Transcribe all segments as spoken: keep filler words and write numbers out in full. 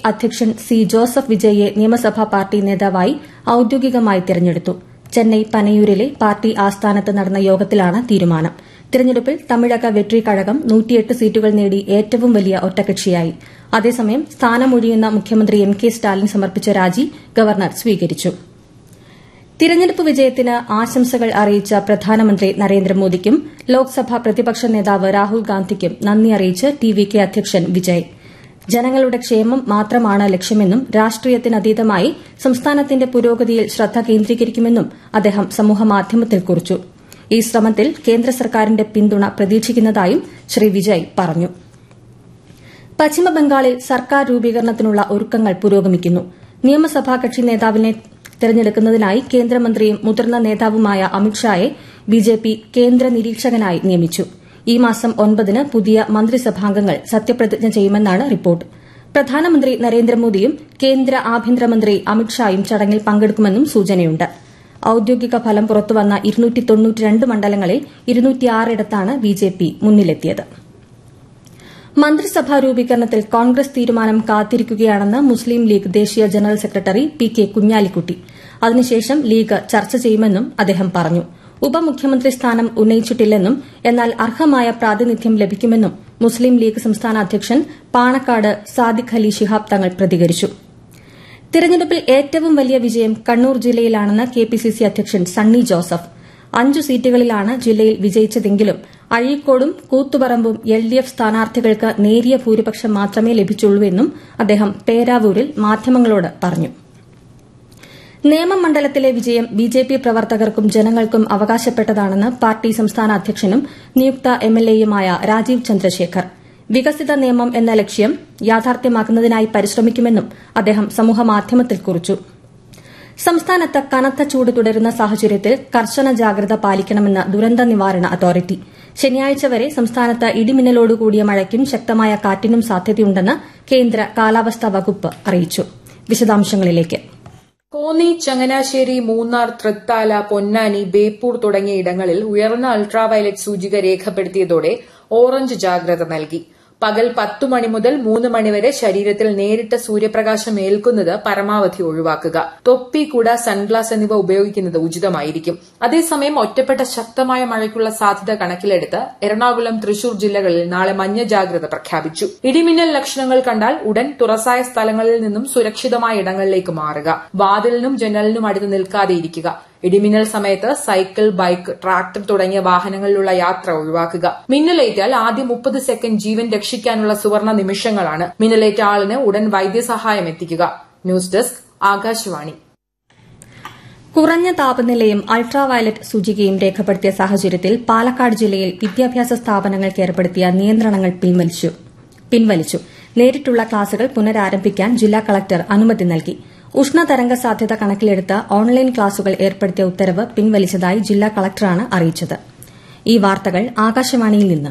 അധ്യക്ഷൻ C Joseph വിജയിയെ നിയമസഭാ party നേതാവായി ഔദ്യോഗികമായി തെരഞ്ഞെടുത്തു. ചെന്നൈ പനയൂരിലെ പാർട്ടി ആസ്ഥാനത്ത് നടന്ന യോഗത്തിലാണ് തീരുമാനം. തിരഞ്ഞെടുപ്പിൽ തമിഴക വെട്രി കഴകം നൂറ്റിയെട്ട് സീറ്റുകൾ നേടി ഏറ്റവും വലിയ ഒറ്റകക്ഷിയായി. അതേസമയം സ്ഥാനമൊഴിയുന്ന മുഖ്യമന്ത്രി എം കെ സ്റ്റാലിൻ സമർപ്പിച്ച രാജി ഗവർണർ സ്വീകരിച്ചു. തിരഞ്ഞെടുപ്പ് വിജയത്തിന് ആശംസകൾ അറിയിച്ച പ്രധാനമന്ത്രി നരേന്ദ്രമോദിക്കും ലോക്സഭാ പ്രതിപക്ഷ നേതാവ് രാഹുൽ ഗാന്ധിക്കും നന്ദി അറിയിച്ച് ടി വി കെ അധ്യക്ഷൻ വിജയ്. ജനങ്ങളുടെ ക്ഷേമം മാത്രമാണ് ലക്ഷ്യമെന്നും രാഷ്ട്രീയത്തിനതീതമായി സംസ്ഥാനത്തിന്റെ പുരോഗതിയിൽ ശ്രദ്ധ കേന്ദ്രീകരിക്കുമെന്നും അദ്ദേഹം സമൂഹമാധ്യമത്തിൽ കുറിച്ചു. ഈ ശ്രമത്തിൽ കേന്ദ്ര സർക്കാരിന്റെ പിന്തുണ പ്രതീക്ഷിക്കുന്നതായും ശ്രീ വിജയ് പറഞ്ഞു. പശ്ചിമബംഗാളിൽ സർക്കാർ രൂപീകരണത്തിനുള്ള ഒരുക്കങ്ങൾ പുരോഗമിക്കുന്നു. നിയമസഭാ കക്ഷി നേതാവിനെ തെരഞ്ഞെടുക്കുന്നതിനായി കേന്ദ്രമന്ത്രിയും മുതിർന്ന നേതാവുമായ അമിത്ഷായെ ബിജെപി കേന്ദ്ര നിരീക്ഷകനായി നിയമിച്ചു. ഈ മാസം ഒൻപതിന് പുതിയ മന്ത്രിസഭാംഗങ്ങൾ സത്യപ്രതിജ്ഞ ചെയ്യുമെന്നാണ് റിപ്പോർട്ട്. പ്രധാനമന്ത്രി നരേന്ദ്രമോദിയും കേന്ദ്ര ആഭ്യന്തരമന്ത്രി അമിത്ഷായും ചടങ്ങിൽ പങ്കെടുക്കുമെന്നും സൂചനയുണ്ട്. ഔദ്യോഗിക ഫലം പുറത്തുവന്ന ഇരുന്നൂറ്റി തൊണ്ണൂറ്റിരണ്ട് മണ്ഡലങ്ങളിൽ ഇരുന്നൂറ്റിയാറിടത്താണ് ബിജെപി മുന്നിലെത്തിയത്. മന്ത്രിസഭാ രൂപീകരണത്തിൽ കോൺഗ്രസ് തീരുമാനം കാത്തിരിക്കുകയാണെന്ന് മുസ്ലിം ലീഗ് ദേശീയ general secretary P K Kunhalikutty. അതിനുശേഷം ലീഗ് ചർച്ച ചെയ്യുമെന്നും അദ്ദേഹം പറഞ്ഞു. ഉപമുഖ്യമന്ത്രി സ്ഥാനം ഉന്നയിച്ചിട്ടില്ലെന്നും എന്നാൽ അർഹമായ പ്രാതിനിധ്യം ലഭിക്കുമെന്നും മുസ്ലിം ലീഗ് സംസ്ഥാന അധ്യക്ഷൻ പാണക്കാട് സാദിഖ് അലി ശിഹാബ് തങ്ങൾ പ്രതികരിച്ചു. തിരഞ്ഞെടുപ്പിൽ ഏറ്റവും വലിയ വിജയം Kannur ജില്ലയിലാണെന്ന് K P C C അധ്യക്ഷൻ സണ്ണി ജോസഫ്. അഞ്ചു സീറ്റുകളിലാണ് ജില്ലയിൽ വിജയിച്ചതെങ്കിലും അഴീക്കോടും കൂത്തുപറമ്പും എൽ ഡി എഫ് സ്ഥാനാർത്ഥികൾക്ക് നേരിയ ഭൂരിപക്ഷം മാത്രമേ ലഭിച്ചുള്ളൂവെന്നും അദ്ദേഹം പേരാവൂരിൽ മാധ്യമങ്ങളോട് പറഞ്ഞു. നേമം മണ്ഡലത്തിലെ വിജയം ബിജെപി പ്രവർത്തകർക്കും ജനങ്ങൾക്കും അവകാശപ്പെട്ടതാണെന്ന് പാർട്ടി സംസ്ഥാന അധ്യക്ഷനും നിയുക്ത എംഎൽഎയുമായ രാജീവ് ചന്ദ്രശേഖർ. വികസിത നേമം എന്ന ലക്ഷ്യം യാഥാർത്ഥ്യമാക്കുന്നതിനായി പരിശ്രമിക്കുമെന്നും അദ്ദേഹം സമൂഹമാധ്യമത്തിൽ കുറിച്ചു. സംസ്ഥാനത്ത് കനത്ത ചൂട് തുടരുന്ന സാഹചര്യത്തിൽ കർശന ജാഗ്രത പാലിക്കണമെന്ന് ദുരന്ത നിവാരണ അതോറിറ്റി. ശനിയാഴ്ച വരെ സംസ്ഥാനത്ത് ഇടിമിന്നലോടുകൂടിയ മഴയ്ക്കും ശക്തമായ കാറ്റിനും സാധ്യതയുണ്ടെന്ന് കേന്ദ്ര കാലാവസ്ഥാ വകുപ്പ് അറിയിച്ചു. വിശദാംശങ്ങളിലേക്ക്. കോന്നി, ചങ്ങനാശ്ശേരി, മൂന്നാർ, തൃത്താല, പൊന്നാനി, ബേപ്പൂർ തുടങ്ങിയ ഇടങ്ങളിൽ ഉയർന്ന അൾട്രാവയലറ്റ് സൂചിക രേഖപ്പെടുത്തിയതോടെ ഓറഞ്ച് ജാഗ്രത നൽകി. പകൽ പത്തു മണി മുതൽ മൂന്ന് മണിവരെ ശരീരത്തിൽ നേരിട്ട് സൂര്യപ്രകാശം ഏൽക്കുന്നത് പരമാവധി ഒഴിവാക്കുക. തൊപ്പി, കുട, സൺഗ്ലാസ് എന്നിവ ഉപയോഗിക്കുന്നത് ഉചിതമായിരിക്കും. അതേസമയം ഒറ്റപ്പെട്ട ശക്തമായ മഴയ്ക്കുള്ള സാധ്യത കണക്കിലെടുത്ത് എറണാകുളം, തൃശൂർ ജില്ലകളിൽ നാളെ മഞ്ഞ ജാഗ്രത പ്രഖ്യാപിച്ചു. ഇടിമിന്നൽ ലക്ഷണങ്ങൾ കണ്ടാൽ ഉടൻ തുറസായ സ്ഥലങ്ങളിൽ നിന്നും സുരക്ഷിതമായ ഇടങ്ങളിലേക്ക് മാറുക. വാതിലിനും ജനലിനും അടുത്ത് നിൽക്കാതെ ഇരിക്കുക. ഇടിമിന്നൽ സമയത്ത് സൈക്കിൾ, ബൈക്ക്, ട്രാക്ടർ തുടങ്ങിയ വാഹനങ്ങളിലുള്ള യാത്ര ഒഴിവാക്കുക. മിന്നലേറ്റാൽ ആദ്യ മുപ്പത് സെക്കൻഡ് ജീവൻ രക്ഷിക്കാനുള്ള സുവർണ നിമിഷങ്ങളാണ്. മിന്നലേറ്റ ആളിന് ഉടൻ വൈദ്യസഹായം എത്തിക്കുക. News desk, Akashvani. കുറഞ്ഞ താപനിലയും അൾട്രാവയലറ്റ് സൂചികയും രേഖപ്പെടുത്തിയ സാഹചര്യത്തിൽ പാലക്കാട് ജില്ലയിൽ വിദ്യാഭ്യാസ സ്ഥാപനങ്ങൾക്ക് ഏർപ്പെടുത്തിയ നിയന്ത്രണങ്ങൾ പിൻവലിച്ചു. നേരിട്ടുള്ള ക്ലാസുകൾ പുനരാരംഭിക്കാൻ ജില്ലാ കളക്ടർ അനുമതി നൽകി. ഉഷ്ണതരംഗ സാധ്യത കണക്കിലെടുത്ത് ഓൺലൈൻ ക്ലാസുകൾ ഏർപ്പെടുത്തിയ ഉത്തരവ് പിൻവലിച്ചതായി ജില്ലാ കളക്ടറാണ് അറിയിച്ചത്. ഈ വാർത്തകൾ ആകാശവാണിയിൽ നിന്ന്.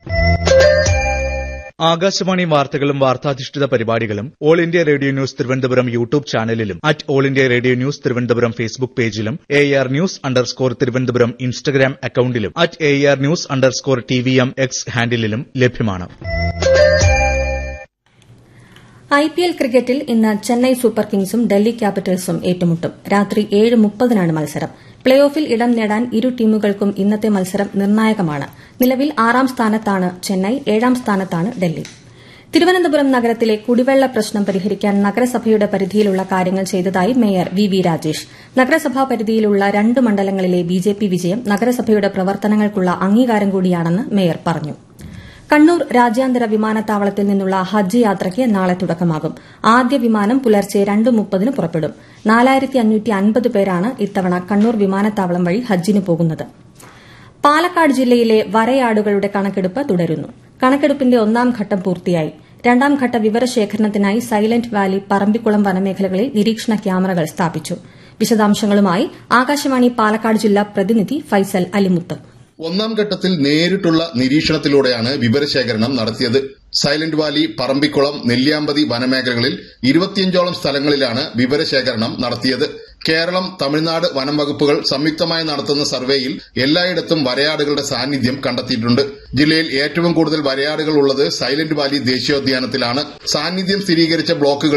ആകാശവാണി വാർത്തകളും വാർത്താധിഷ്ഠിത പരിപാടികളും all India radio news Thiruvananthapuram YouTube ചാനലിലും at all India radio news Thiruvananthapuram Facebook പേജിലും A R news underscore Thiruvananthapuram Instagram അക്കൌണ്ടിലും at A R news underscore T V M X ഹാൻഡിലും ലഭ്യമാണ്. ഐ പി എൽ ക്രിക്കറ്റിൽ ഇന്ന് ചെന്നൈ സൂപ്പർ കിങ്സും ഡൽഹി ക്യാപിറ്റൽസും ഏറ്റുമുട്ടും. രാത്രി ഏഴ് മുപ്പതിനാണ് മത്സരം. പ്ലേ ഓഫിൽ ഇടം നേടാൻ ഇരു ടീമുകൾക്കും ഇന്നത്തെ മത്സരം നിർണായകമാണ്. നിലവിൽ ആറാം സ്ഥാനത്താണ് ചെന്നൈ, ഏഴാം സ്ഥാനത്താണ് ഡൽഹി. തിരുവനന്തപുരം നഗരത്തിലെ കുടിവെള്ള പ്രശ്നം പരിഹരിക്കാൻ നഗരസഭയുടെ പരിധിയിലുള്ള കാര്യങ്ങൾ ചെയ്തതായി മേയർ വി വി രാജേഷ്. നഗരസഭാ പരിധിയിലുള്ള രണ്ട് മണ്ഡലങ്ങളിലെ ബിജെപി വിജയം നഗരസഭയുടെ പ്രവർത്തനങ്ങൾക്കുള്ള അംഗീകാരം കൂടിയാണെന്ന് മേയർ പറഞ്ഞു. കണ്ണൂർ രാജ്യാന്തര വിമാനത്താവളത്തിൽ നിന്നുള്ള ഹജ്ജ് യാത്രയ്ക്ക് നാളെ തുടക്കമാകും. ആദ്യ വിമാനം പുലർച്ചെ രണ്ട് മുപ്പതിന് പുറപ്പെടും. നാലായിരത്തി അഞ്ഞൂറ്റി അൻപത് പേരാണ് ഇത്തവണ കണ്ണൂർ വിമാനത്താവളം വഴി ഹജ്ജിന് പോകുന്നത്. പാലക്കാട് ജില്ലയിലെ വരയാടുകളുടെ കണക്കെടുപ്പ് തുടരുന്നു. കണക്കെടുപ്പിന്റെ ഒന്നാം ഘട്ടം പൂർത്തിയായി. രണ്ടാം ഘട്ട വിവരശേഖരണത്തിനായി സൈലന്റ് വാലി, പറമ്പിക്കുളം വനമേഖലകളിൽ നിരീക്ഷണ ക്യാമറകൾ സ്ഥാപിച്ചു. വിശദാംശങ്ങളുമായി ആകാശവാണി പാലക്കാട് ജില്ലാ പ്രതിനിധി ഫൈസൽ അലിമുത്ത്. ഒന്നാം ഘട്ടത്തിൽ നേരിട്ടുള്ള നിരീക്ഷണത്തിലൂടെയാണ് വിവരശേഖരണം നടത്തിയത്. സൈലന്റ് വാലി, പറമ്പിക്കുളം, നെല്ലിയാമ്പതി വനമേഖലകളിൽ ഇരുപത്തിയഞ്ചോളം സ്ഥലങ്ങളിലാണ് വിവരശേഖരണം നടത്തിയത്. കേരളം, തമിഴ്നാട് വനം വകുപ്പുകൾ സംയുക്തമായി നടത്തുന്ന സർവേയിൽ എല്ലായിടത്തും വരയാടുകളുടെ സാന്നിധ്യം കണ്ടെത്തിയിട്ടുണ്ട്. ജില്ലയിൽ ഏറ്റവും കൂടുതൽ വരയാടുകൾ ഉള്ളത് സൈലന്റ് വാലി ദേശീയോദ്യാനത്തിലാണ്. സാന്നിധ്യം സ്ഥിരീകരിച്ച ബ്ലോക്കുകൾ